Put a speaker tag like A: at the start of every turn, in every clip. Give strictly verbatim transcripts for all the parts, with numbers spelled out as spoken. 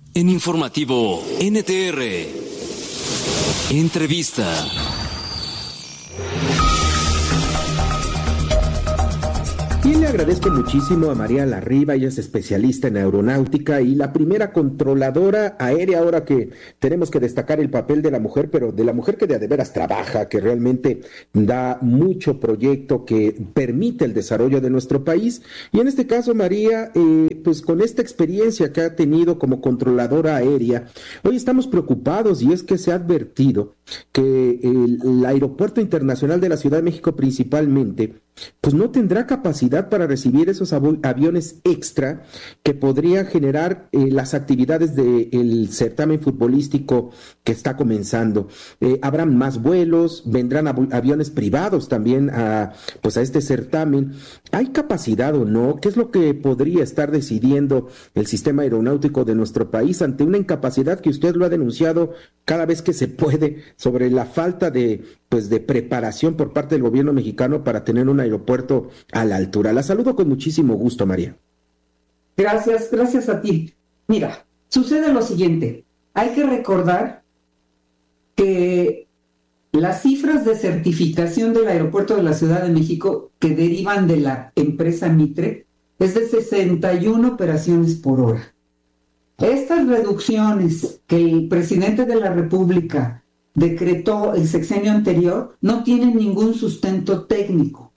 A: En Informativo N T R, entrevista.
B: Y le agradezco muchísimo a María Larriba, ella es especialista en aeronáutica y la primera controladora aérea, ahora que tenemos que destacar el papel de la mujer, pero de la mujer que de a de veras trabaja, que realmente da mucho proyecto, que permite el desarrollo de nuestro país. Y en este caso, María, eh, pues con esta experiencia que ha tenido como controladora aérea, hoy estamos preocupados y es que se ha advertido que el, el Aeropuerto Internacional de la Ciudad de México principalmente, pues no tendrá capacidad para recibir esos aviones extra que podría generar eh, las actividades del certamen futbolístico que está comenzando. Eh, habrán más vuelos, vendrán av- aviones privados también a, pues a este certamen. ¿Hay capacidad o no? ¿Qué es lo que podría estar decidiendo el sistema aeronáutico de nuestro país ante una incapacidad que usted lo ha denunciado cada vez que se puede sobre la falta de, pues, de preparación por parte del gobierno mexicano para tener un aeropuerto a la altura? La saludo con muchísimo gusto, María.
C: Gracias, gracias a ti. Mira, sucede lo siguiente. Hay que recordar que las cifras de certificación del aeropuerto de la Ciudad de México que derivan de la empresa Mitre es de sesenta y una operaciones por hora. Estas reducciones que el presidente de la República decretó el sexenio anterior no tienen ningún sustento técnico.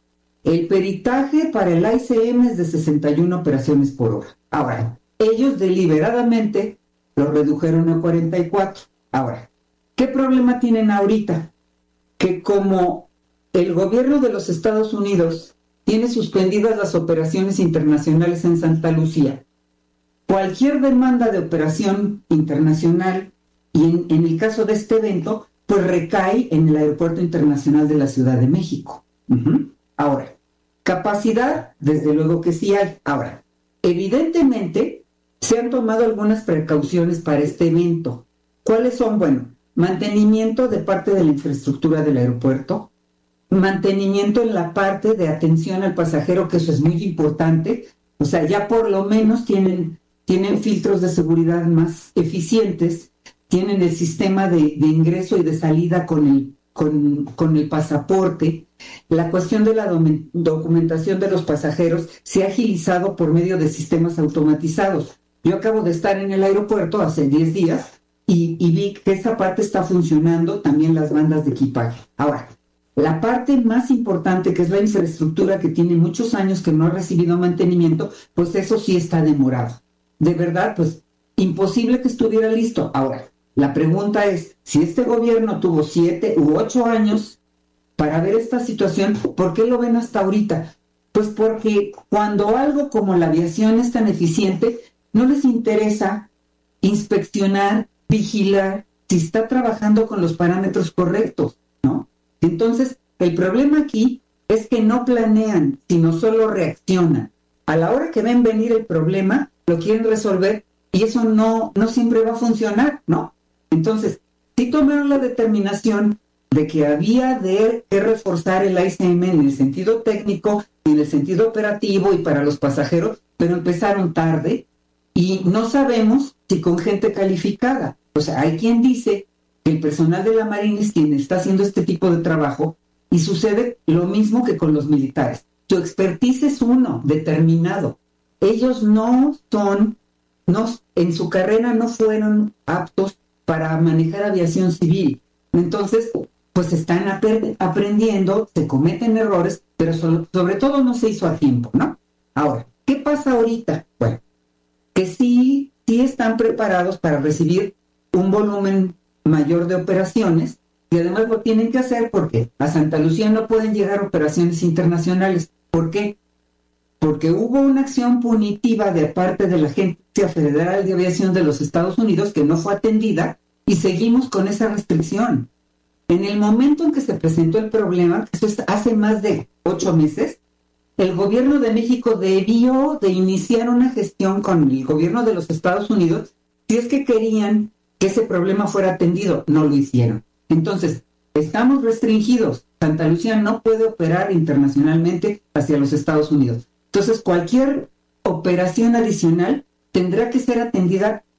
C: El peritaje para el A I C M es de sesenta y una operaciones por hora. Ahora, ellos deliberadamente lo redujeron a cuarenta y cuatro. Ahora, ¿qué problema tienen ahorita? Que como el gobierno de los Estados Unidos tiene suspendidas las operaciones internacionales en Santa Lucía, cualquier demanda de operación internacional, y en, en el caso de este evento, pues recae en el Aeropuerto Internacional de la Ciudad de México. Uh-huh. Ahora, capacidad, desde luego que sí hay. Ahora, evidentemente, se han tomado algunas precauciones para este evento. ¿Cuáles son? Bueno, mantenimiento de parte de la infraestructura del aeropuerto, mantenimiento en la parte de atención al pasajero, que eso es muy importante. O sea, ya por lo menos tienen, tienen filtros de seguridad más eficientes, tienen el sistema de, de ingreso y de salida con el, con, con el pasaporte. La cuestión de la do- documentación de los pasajeros se ha agilizado por medio de sistemas automatizados. Yo acabo de estar en el aeropuerto hace diez días y, y vi que esa parte está funcionando, también las bandas de equipaje. Ahora, la parte más importante, que es la infraestructura, que tiene muchos años que no ha recibido mantenimiento, pues eso sí está demorado. De verdad, pues imposible que estuviera listo. Ahora, la pregunta es, si este gobierno tuvo siete u ocho años para ver esta situación, ¿por qué lo ven hasta ahorita? Pues porque cuando algo como la aviación es tan eficiente, no les interesa inspeccionar, vigilar, si está trabajando con los parámetros correctos, ¿no? Entonces, el problema aquí es que no planean, sino solo reaccionan. A la hora que ven venir el problema, lo quieren resolver y eso no, no siempre va a funcionar, ¿no? Entonces, sí tomaron la determinación de que había de que reforzar el A I C M en el sentido técnico, en el sentido operativo y para los pasajeros, pero empezaron tarde y no sabemos si con gente calificada. O sea, hay quien dice que el personal de la Marina es quien está haciendo este tipo de trabajo y sucede lo mismo que con los militares. Su expertise es uno, determinado. Ellos no son, no, en su carrera no fueron aptos para manejar aviación civil. Entonces, pues están ap- aprendiendo, se cometen errores, pero so- sobre todo no se hizo a tiempo, ¿no? Ahora, ¿qué pasa ahorita? Bueno, que sí, sí están preparados para recibir un volumen mayor de operaciones y además lo tienen que hacer porque a Santa Lucía no pueden llegar operaciones internacionales. ¿Por qué? Porque hubo una acción punitiva de parte de la Agencia Federal de Aviación de los Estados Unidos que no fue atendida y seguimos con esa restricción. En el momento en que se presentó el problema, que eso es hace más de ocho meses, el gobierno de México debió de iniciar una gestión con el gobierno de los Estados Unidos si es que querían que ese problema fuera atendido. No lo hicieron. Entonces, estamos restringidos. Santa Lucía no puede operar internacionalmente hacia los Estados Unidos. Entonces, cualquier operación adicional tendrá que ser atendida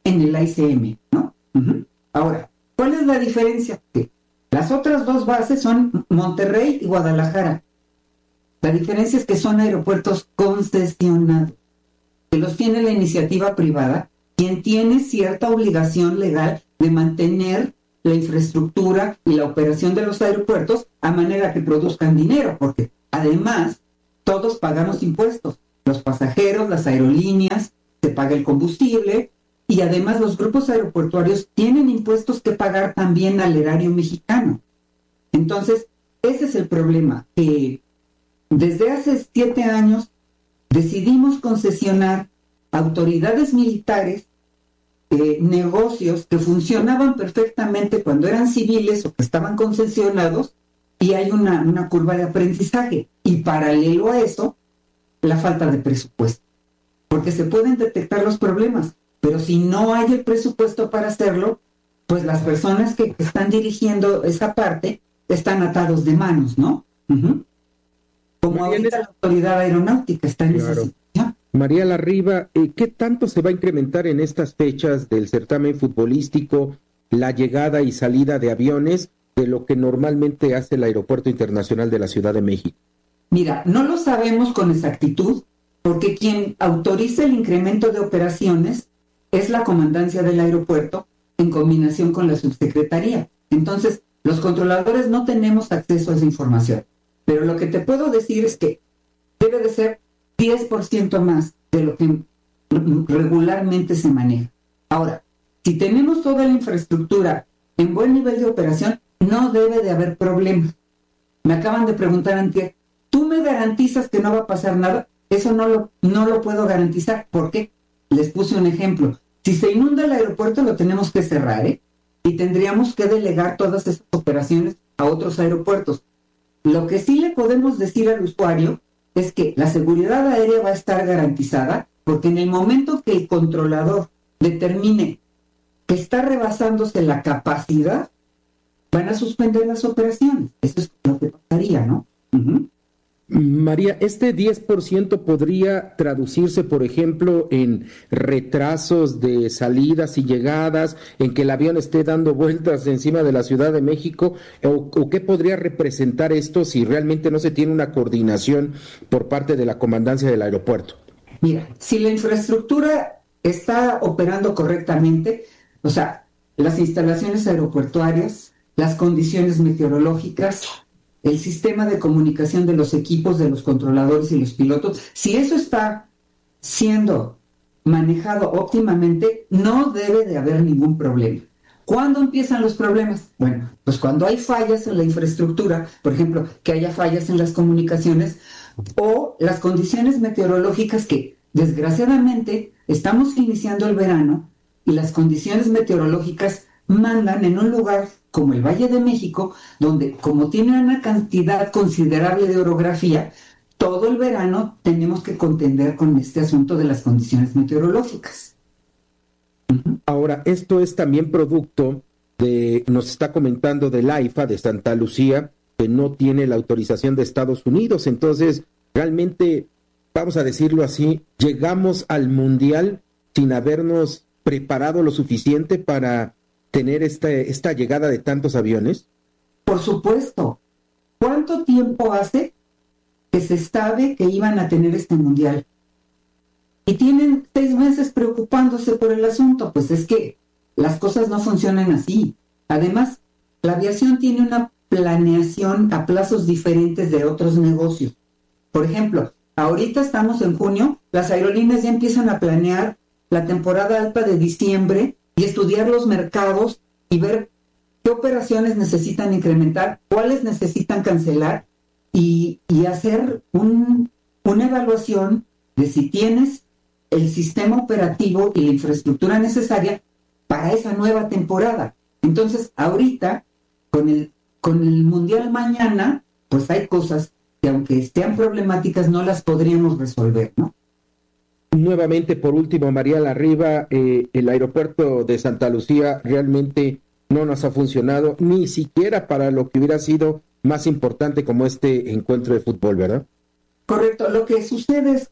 C: en el A I C M, ¿no? Uh-huh. Ahora, ¿cuál es la diferencia? Que las otras dos bases son Monterrey y Guadalajara. La diferencia es que son aeropuertos concesionados, que los tiene la iniciativa privada, quien tiene cierta obligación legal de mantener la infraestructura y la operación de los aeropuertos a manera que produzcan dinero, porque además todos pagamos impuestos, los pasajeros, las aerolíneas, se paga el combustible, y además los grupos aeroportuarios tienen impuestos que pagar también al erario mexicano. Entonces, ese es el problema, que desde hace siete años decidimos concesionar a autoridades militares eh, negocios que funcionaban perfectamente cuando eran civiles o que estaban concesionados, y hay una, una curva de aprendizaje. Y paralelo a eso, la falta de presupuesto. Porque se pueden detectar los problemas, pero si no hay el presupuesto para hacerlo, pues las personas que están dirigiendo esa parte están atados de manos, ¿no? Uh-huh. Como ahorita la autoridad aeronáutica está en
B: claro.
C: esa situación.
B: María Larriba, ¿qué tanto se va a incrementar en estas fechas del certamen futbolístico la llegada y salida de aviones de lo que normalmente hace el Aeropuerto Internacional de la Ciudad de México?
C: Mira, no lo sabemos con exactitud, porque quien autoriza el incremento de operaciones es la comandancia del aeropuerto en combinación con la subsecretaría. Entonces, los controladores no tenemos acceso a esa información. Pero lo que te puedo decir es que debe de ser diez por ciento más de lo que regularmente se maneja. Ahora, si tenemos toda la infraestructura en buen nivel de operación, no debe de haber problema. Me acaban de preguntar antes, ¿tú me garantizas que no va a pasar nada? Eso no lo, no lo puedo garantizar. ¿Por qué? Les puse un ejemplo. Si se inunda el aeropuerto, lo tenemos que cerrar, ¿eh? Y tendríamos que delegar todas esas operaciones a otros aeropuertos. Lo que sí le podemos decir al usuario es que la seguridad aérea va a estar garantizada, porque en el momento que el controlador determine que está rebasándose la capacidad, van a suspender las operaciones. Eso es lo que pasaría, ¿no? Uh-huh.
B: María, ¿este diez por ciento podría traducirse, por ejemplo, en retrasos de salidas y llegadas, en que el avión esté dando vueltas encima de la Ciudad de México? ¿O, o qué podría representar esto si realmente no se tiene una coordinación por parte de la comandancia del aeropuerto?
C: Mira, si la infraestructura está operando correctamente, o sea, las instalaciones aeroportuarias, las condiciones meteorológicas, el sistema de comunicación de los equipos, de los controladores y los pilotos, si eso está siendo manejado óptimamente, no debe de haber ningún problema. ¿Cuándo empiezan los problemas? Bueno, pues cuando hay fallas en la infraestructura, por ejemplo, que haya fallas en las comunicaciones, o las condiciones meteorológicas que, desgraciadamente, estamos iniciando el verano y las condiciones meteorológicas mandan en un lugar como el Valle de México, donde como tiene una cantidad considerable de orografía, todo el verano tenemos que contender con este asunto de las condiciones meteorológicas.
B: Ahora, esto es también producto de, nos está comentando del AIFA de Santa Lucía, que no tiene la autorización de Estados Unidos. Entonces, realmente, vamos a decirlo así, llegamos al Mundial sin habernos preparado lo suficiente para tener esta, esta llegada de tantos aviones.
C: Por supuesto. ¿Cuánto tiempo hace que se sabe que iban a tener este Mundial? Y tienen seis meses preocupándose por el asunto. Pues es que las cosas no funcionan así. Además, la aviación tiene una planeación a plazos diferentes de otros negocios. Por ejemplo, ahorita estamos en junio, las aerolíneas ya empiezan a planear la temporada alta de diciembre y estudiar los mercados y ver qué operaciones necesitan incrementar, cuáles necesitan cancelar y, y hacer un, una evaluación de si tienes el sistema operativo y la infraestructura necesaria para esa nueva temporada. Entonces, ahorita, con el, con el Mundial mañana, pues hay cosas que aunque sean problemáticas no las podríamos resolver, ¿no?
B: Nuevamente, por último, María Larriba, eh, el aeropuerto de Santa Lucía realmente no nos ha funcionado, ni siquiera para lo que hubiera sido más importante como este encuentro de fútbol, ¿verdad?
C: Correcto. Lo que sucede es que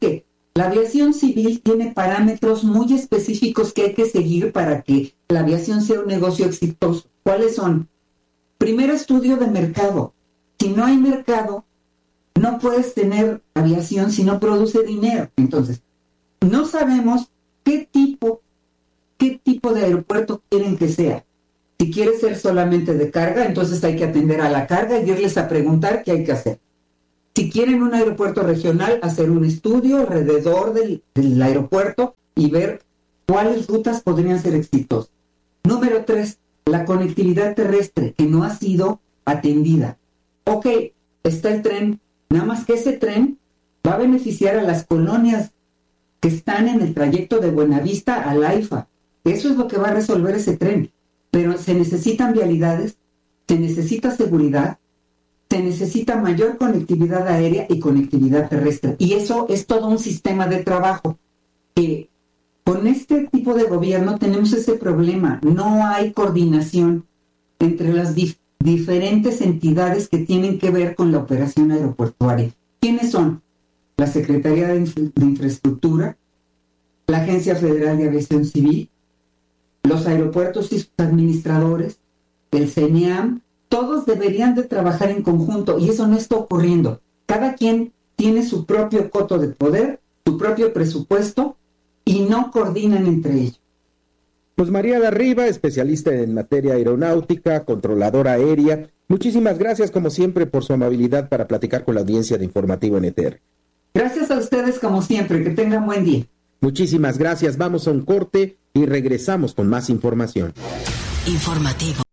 C: La aviación civil tiene parámetros muy específicos que hay que seguir para que la aviación sea un negocio exitoso. ¿Cuáles son? Primero, estudio de mercado. Si no hay mercado, no puedes tener aviación si no produce dinero. Entonces, no sabemos qué tipo, qué tipo de aeropuerto quieren que sea. Si quiere ser solamente de carga, entonces hay que atender a la carga y irles a preguntar qué hay que hacer. Si quieren un aeropuerto regional, hacer un estudio alrededor del, del aeropuerto y ver cuáles rutas podrían ser exitosas. Número tres, la conectividad terrestre, que no ha sido atendida. Ok, está el tren, nada más que ese tren va a beneficiar a las colonias que están en el trayecto de Buenavista al AIFA. Eso es lo que va a resolver ese tren. Pero se necesitan vialidades, se necesita seguridad, se necesita mayor conectividad aérea y conectividad terrestre. Y eso es todo un sistema de trabajo. Que con este tipo de gobierno tenemos ese problema. No hay coordinación entre las dif- diferentes entidades que tienen que ver con la operación aeroportuaria. ¿Quiénes son? La Secretaría de, Infra- de Infraestructura, la Agencia Federal de Aviación Civil, los aeropuertos y sus administradores, el CENEAM. Todos deberían de trabajar en conjunto y eso no está ocurriendo. Cada quien tiene su propio coto de poder, su propio presupuesto y no coordinan entre ellos.
B: Pues María Larriba, especialista en materia aeronáutica, controladora aérea, muchísimas gracias como siempre por su amabilidad para platicar con la audiencia de Informativo N T R.
C: Gracias a ustedes como siempre, que tengan buen día.
B: Muchísimas gracias, vamos a un corte y regresamos con más información.
D: Informativo.